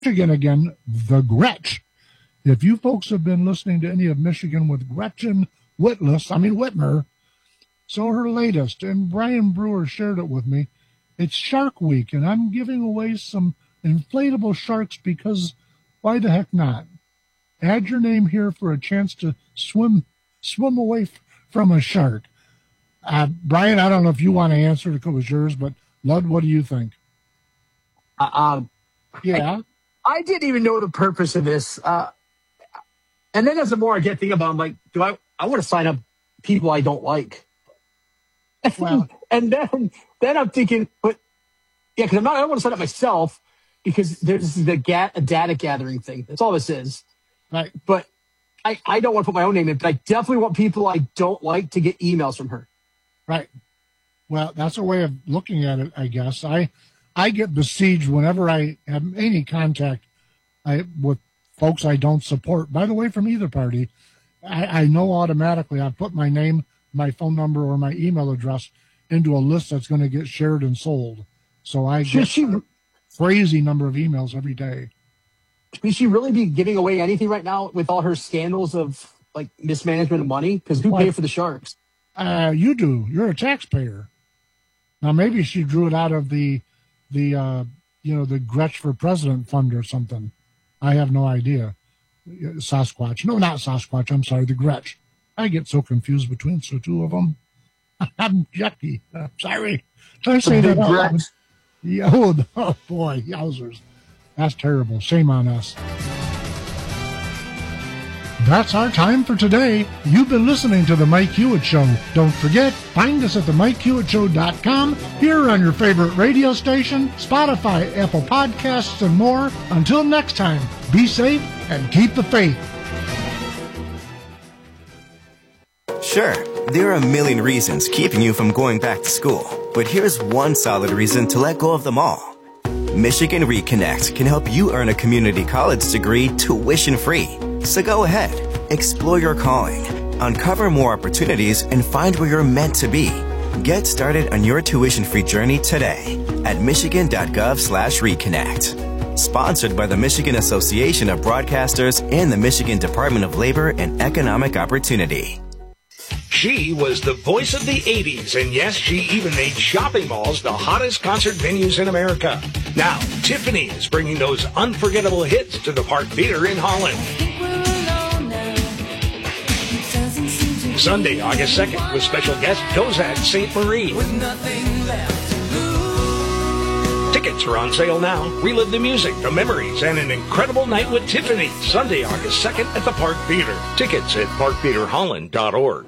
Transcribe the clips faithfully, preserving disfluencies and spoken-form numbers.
Michigan again, the Gretsch. If you folks have been listening to any of Michigan with Gretchen Whitless, I mean Whitmer, so her latest, and Brian Brewer shared it with me, it's Shark Week, and I'm giving away some inflatable sharks because why the heck not? Add your name here for a chance to swim swim away f- from a shark. Uh, Brian, I don't know if you want to answer it, it was yours, but Lud, what do you think? Uh, um, yeah. I, I didn't even know the purpose of this. Uh, and then as the more I get thinking about it, I'm like, do I, I want to sign up people I don't like. Well, and then, then I'm thinking, but yeah, because I'm not, I don't want to sign up myself because there's the ga- a data gathering thing. That's all this is. Right. But I, I don't want to put my own name in, but I definitely want people I don't like to get emails from her. Right. Well, that's a way of looking at it, I guess. I I get besieged whenever I have any contact I, with folks I don't support. By the way, from either party, I, I know automatically I've put my name, my phone number, or my email address into a list that's going to get shared and sold. So I get she, a crazy number of emails every day. Should she really be giving away anything right now with all her scandals of like mismanagement of money? Because who What? pays for the sharks? Uh, you do. You're a taxpayer. Now maybe she drew it out of the, the uh, you know, the Gretsch for President fund or something. I have no idea. Sasquatch. No, not Sasquatch. I'm sorry, the Gretsch. I get so confused between the two of them. I'm yucky. Uh, sorry. Did I say that out loud? Yeah, oh, oh, boy. Yowzers. That's terrible. Shame on us. That's our time for today. You've been listening to The Mike Hewitt Show. Don't forget, find us at the mike hewitt show dot com, here on your favorite radio station, Spotify, Apple Podcasts, and more. Until next time, be safe and keep the faith. Sure, there are a million reasons keeping you from going back to school, but here's one solid reason to let go of them all. Michigan Reconnect can help you earn a community college degree tuition-free. So go ahead, explore your calling, uncover more opportunities, and find where you're meant to be. Get started on your tuition-free journey today at michigan.gov slash reconnect. Sponsored by the Michigan Association of Broadcasters and the Michigan Department of Labor and Economic Opportunity. She was the voice of the eighties, and yes, she even made shopping malls the hottest concert venues in America. Now, Tiffany is bringing those unforgettable hits to the Park Theater in Holland. Sunday, August second, with special guest Kozak Saint Marie. Tickets are on sale now. Relive the music, the memories, and an incredible night with Tiffany. Sunday, August second at the Park Theater. Tickets at park theater holland dot org.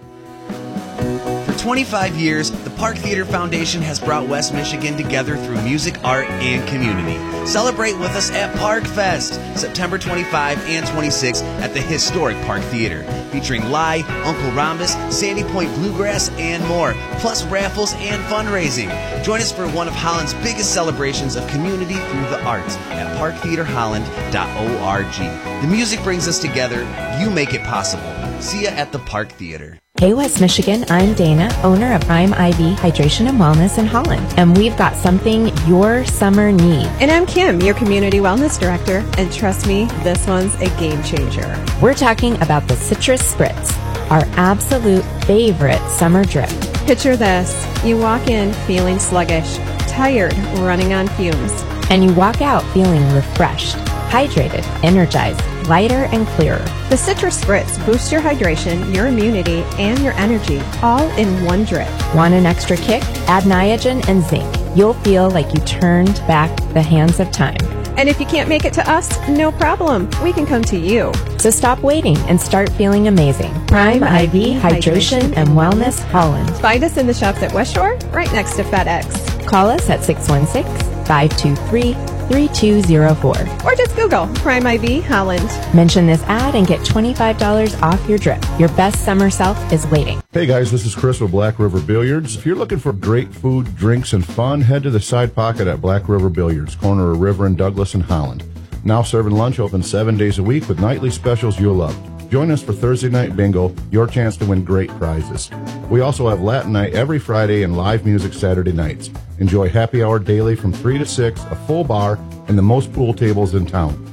For twenty-five years, the Park Theater Foundation has brought West Michigan together through music, art, and community. Celebrate with us at Park Fest, September twenty-fifth and twenty-sixth at the historic Park Theater, featuring Lai, Uncle Rhombus, Sandy Point Bluegrass, and more, plus raffles and fundraising. Join us for one of Holland's biggest celebrations of community through the arts at park theater holland dot org. The music brings us together. You make it possible. See ya at the Park Theater. Hey West Michigan, I'm Dana, owner of Prime I V Hydration and Wellness in Holland, and we've got something your summer needs. And I'm Kim, your Community Wellness Director, and trust me, this one's a game changer. We're talking about the Citrus Spritz, our absolute favorite summer drip. Picture this. You walk in feeling sluggish, tired, running on fumes. And you walk out feeling refreshed, hydrated, energized, lighter and clearer. The Citrus Spritz boosts your hydration, your immunity, and your energy, all in one drip. Want an extra kick? Add Niagen and zinc. You'll feel like you turned back the hands of time. And if you can't make it to us, no problem. We can come to you. So stop waiting and start feeling amazing. Prime I V Hydration and Wellness Holland. Find us in the shops at West Shore, right next to FedEx. Call us at six one six, five two three, three two zero four. Or just Google Prime I V Holland. Mention this ad and get twenty-five dollars off your drip. Your best summer self is waiting. Hey guys, this is Chris with Black River Billiards. If you're looking for great food, drinks, and fun, head to the Side Pocket at Black River Billiards, corner of River and Douglas in Holland. Now serving lunch, open seven days a week with nightly specials you'll love. Join us for Thursday Night Bingo, your chance to win great prizes. We also have Latin Night every Friday and live music Saturday nights. Enjoy happy hour daily from three to six, a full bar, and the most pool tables in town.